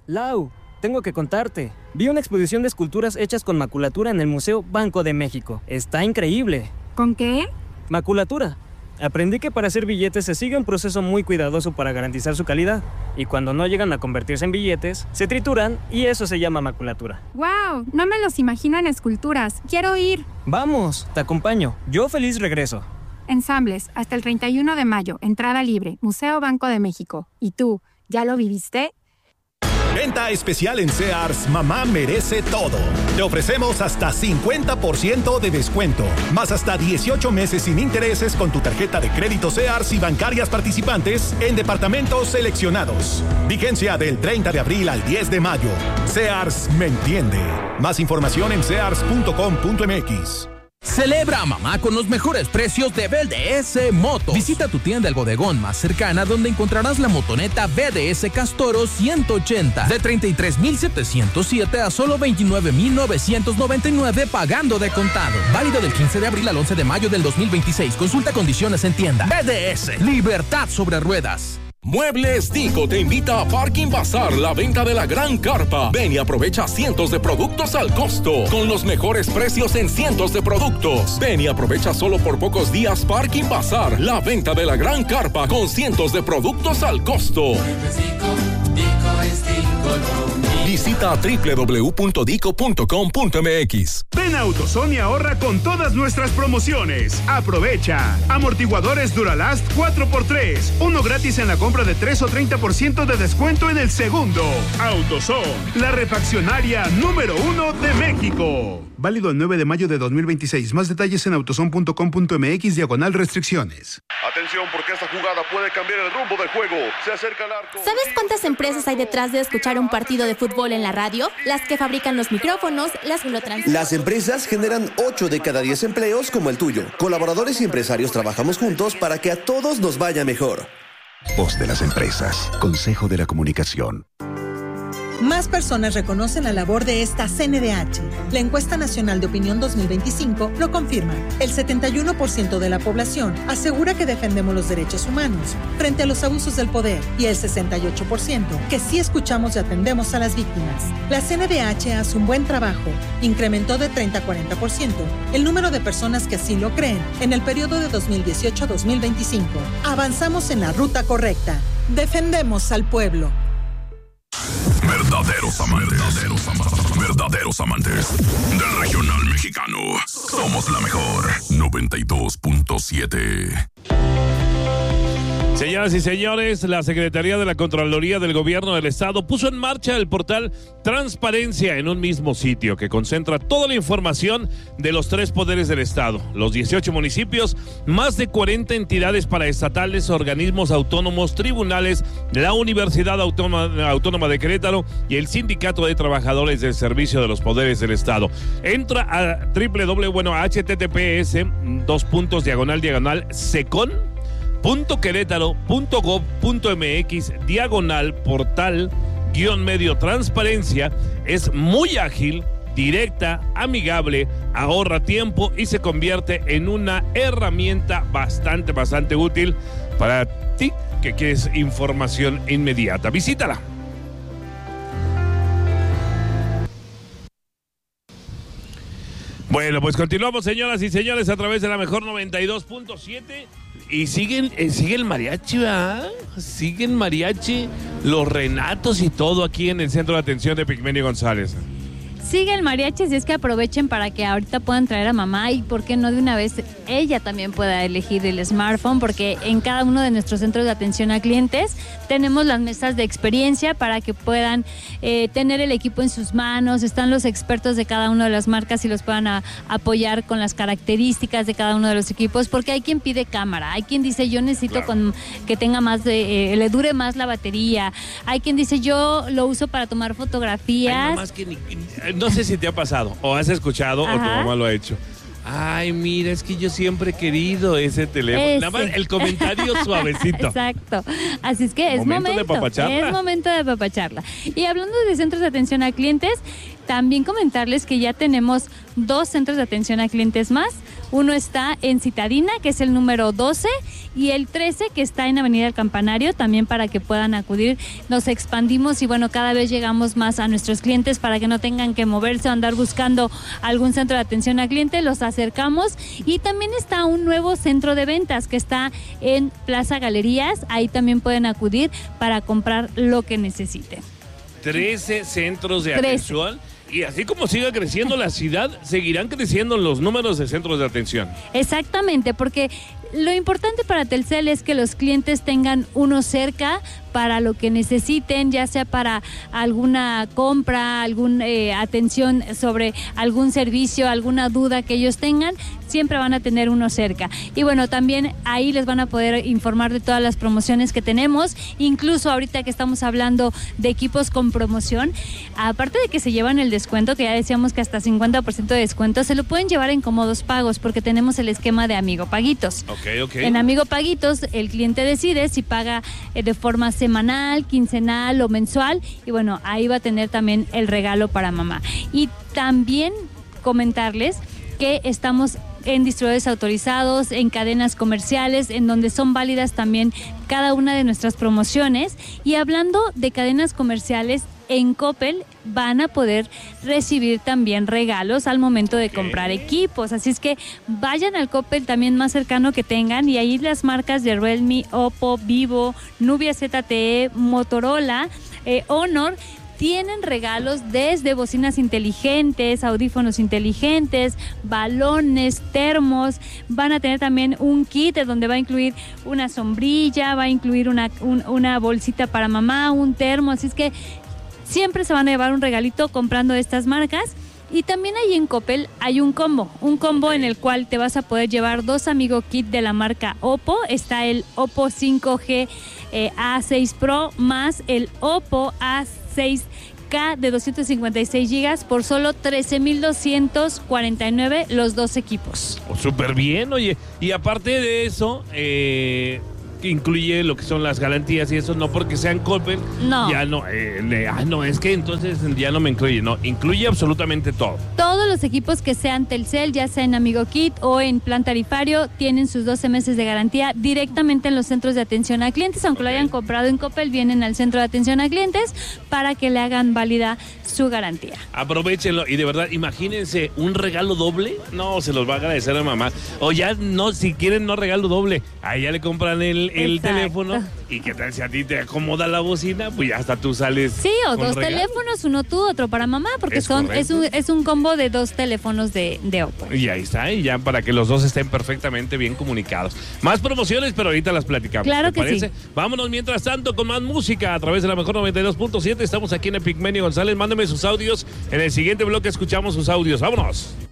Lau, tengo que contarte. Vi una exposición de esculturas hechas con maculatura en el Museo Banco de México. Está increíble. ¿Con qué? Maculatura. Aprendí que para hacer billetes se sigue un proceso muy cuidadoso para garantizar su calidad. Y cuando no llegan a convertirse en billetes, se trituran y eso se llama maculatura. ¡Wow! No me los imagino en esculturas. ¡Quiero ir! Vamos, te acompaño. Yo feliz regreso. Ensambles, hasta el 31 de mayo. Entrada libre. Museo Banco de México. ¿Y tú, ya lo viviste? Venta especial en Sears, mamá merece todo. Te ofrecemos hasta 50% de descuento, más hasta 18 meses sin intereses con tu tarjeta de crédito Sears y bancarias participantes en departamentos seleccionados. Vigencia del 30 de abril al 10 de mayo. Sears me entiende. Más información en sears.com.mx. Celebra a mamá con los mejores precios de BDS Motos. Visita tu tienda El Bodegón más cercana donde encontrarás la motoneta BDS Castoro 180 de 33,707 a solo 29,999 pagando de contado. Válido del 15 de abril al 11 de mayo del 2026. Consulta condiciones en tienda. BDS, libertad sobre ruedas. Muebles Tico te invita a Parking Bazar, la venta de la gran carpa. Ven y aprovecha cientos de productos al costo, con los mejores precios en cientos de productos. Ven y aprovecha solo por pocos días Parking Bazar, la venta de la gran carpa, con cientos de productos al costo. Visita www.dico.com.mx. Ven a AutoZone y ahorra con todas nuestras promociones. Aprovecha. Amortiguadores Duralast 4x3. Uno gratis en la compra de 3 o 30% de descuento en el segundo. AutoZone, la refaccionaria número 1 de México. Válido el 9 de mayo de 2026. Más detalles en autozone.com.mx/restricciones. Atención, porque esta jugada puede cambiar el rumbo del juego. Se acerca el arco. ¿Sabes cuántas empresas hay detrás de escuchar un partido de fútbol en la radio? Las que fabrican los micrófonos, las que lo transmiten. Las empresas generan 8 de cada 10 empleos como el tuyo. Colaboradores y empresarios trabajamos juntos para que a todos nos vaya mejor. Voz de las empresas. Consejo de la Comunicación. Más personas reconocen la labor de esta CNDH. La encuesta nacional de opinión 2025 lo confirma. El 71% de la población asegura que defendemos los derechos humanos frente a los abusos del poder y el 68% que sí escuchamos y atendemos a las víctimas. La CNDH hace un buen trabajo. Incrementó de 30 a 40% el número de personas que así lo creen en el periodo de 2018 a 2025. Avanzamos en la ruta correcta. Defendemos al pueblo. Verdaderos amantes del regional mexicano. Somos la mejor 92.7. Señoras y señores, la Secretaría de la Contraloría del Gobierno del Estado puso en marcha el portal Transparencia en un mismo sitio que concentra toda la información de los 3 poderes del Estado, los 18 municipios, más de 40 entidades paraestatales, organismos autónomos, tribunales, la Universidad Autónoma de Querétaro y el Sindicato de Trabajadores del Servicio de los Poderes del Estado. Entra a https://secon.querétaro.gov.mx/portal-medio transparencia. Es muy ágil, directa, amigable, ahorra tiempo y se convierte en una herramienta bastante útil para ti que quieres información inmediata. Visítala. Bueno, pues continuamos, señoras y señores, a través de la mejor 92.7 y sigue el mariachi, ¿verdad? Sigue el mariachi, los renatos y todo aquí en el centro de atención de Pigmenio González. Sigue el mariachi, así es que aprovechen para que ahorita puedan traer a mamá y por qué no de una vez ella también pueda elegir el smartphone, porque en cada uno de nuestros centros de atención a clientes tenemos las mesas de experiencia para que puedan tener el equipo en sus manos. Están los expertos de cada una de las marcas y los puedan apoyar con las características de cada uno de los equipos, porque hay quien pide cámara, hay quien dice yo necesito que tenga más le dure más la batería, hay quien dice yo lo uso para tomar fotografías. Ay, nomás que no sé si te ha pasado o has escuchado. Ajá. O tu mamá lo ha hecho. Ay, mira, es que yo siempre he querido ese teléfono. Nada más el comentario suavecito. Exacto. Así es que es momento de papacharla. Es momento de papacharla. Y hablando de centros de atención a clientes, también comentarles que ya tenemos 2 centros de atención a clientes más. Uno está en Citadina, que es el número 12, y el 13, que está en Avenida del Campanario, también para que puedan acudir. Nos expandimos y bueno, cada vez llegamos más a nuestros clientes para que no tengan que moverse o andar buscando algún centro de atención al cliente, los acercamos. Y también está un nuevo centro de ventas que está en Plaza Galerías, ahí también pueden acudir para comprar lo que necesiten. 13 centros de atención. Y así como siga creciendo la ciudad, seguirán creciendo los números de centros de atención. Exactamente, porque lo importante para Telcel es que los clientes tengan uno cerca para lo que necesiten, ya sea para alguna compra, alguna atención sobre algún servicio, alguna duda que ellos tengan, siempre van a tener uno cerca. Y bueno, también ahí les van a poder informar de todas las promociones que tenemos, incluso ahorita que estamos hablando de equipos con promoción, aparte de que se llevan el descuento, que ya decíamos que hasta 50% de descuento, se lo pueden llevar en cómodos pagos, porque tenemos el esquema de Amigo Paguitos. Okay. En Amigo Paguitos, el cliente decide si paga de forma semanal, quincenal o mensual, y bueno, ahí va a tener también el regalo para mamá. Y también comentarles que estamos en distribuidores autorizados, en cadenas comerciales, en donde son válidas también cada una de nuestras promociones. Y hablando de cadenas comerciales, en Coppel van a poder recibir también regalos al momento de comprar equipos. Así es que vayan al Coppel también más cercano que tengan, y ahí las marcas de Realme, Oppo, Vivo, Nubia ZTE, Motorola, Honor, tienen regalos desde bocinas inteligentes, audífonos inteligentes, balones, termos. Van a tener también un kit donde va a incluir una sombrilla, va a incluir una bolsita para mamá, un termo. Así es que siempre se van a llevar un regalito comprando estas marcas. Y también ahí en Coppel hay un combo en el cual te vas a poder llevar 2 Amigo Kit de la marca Oppo. Está el Oppo 5G A6 Pro más el Oppo A6K de 256 GB por solo 13,249 los 2 equipos. Súper bien, oye. Y aparte de eso, incluye lo que son las garantías y eso, no porque sean Coppel, no. Ya no, es que entonces ya no me incluye, no, incluye absolutamente todo. Todos los equipos que sean Telcel, ya sea en Amigo Kit o en plan tarifario, tienen sus 12 meses de garantía directamente en los centros de atención a clientes. Aunque lo hayan comprado en Coppel, vienen al centro de atención a clientes para que le hagan válida su garantía. Aprovechenlo y de verdad, imagínense un regalo doble, no, se los va a agradecer a mamá. O ya no, si quieren no regalo doble, ahí ya le compran el teléfono, y qué tal si a ti te acomoda la bocina, pues ya hasta tú sales. Sí, o con 2 regalo. Teléfonos, uno tú, otro para mamá, porque es un combo de 2 teléfonos de Oppo. Y ahí está, y ya para que los dos estén perfectamente bien comunicados. Más promociones, pero ahorita las platicamos. Claro que parece? sí. Vámonos mientras tanto con más música a través de la mejor 92.7. Estamos aquí en Epigmenio González. Mándeme sus audios. En el siguiente bloque escuchamos sus audios. ¡Vámonos!